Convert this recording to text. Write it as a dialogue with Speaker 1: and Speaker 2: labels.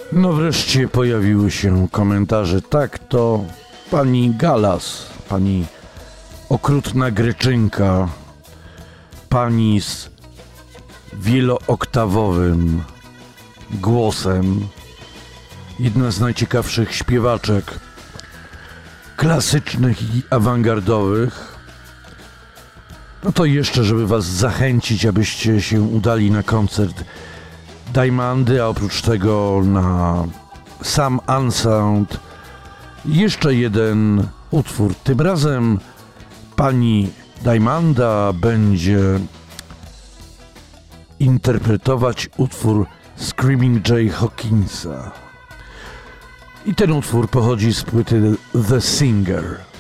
Speaker 1: No wreszcie pojawiły się komentarze. Tak, to pani Galas, pani okrutna gryczynka, pani z wielooktawowym głosem, jedna z najciekawszych śpiewaczek klasycznych i awangardowych. No to jeszcze, żeby was zachęcić, abyście się udali na koncert Daimandy, a oprócz tego na sam Unsound jeszcze jeden utwór. Tym razem pani Daimanda będzie interpretować utwór Screaming Jay Hawkinsa. I ten utwór pochodzi z płyty The Singer.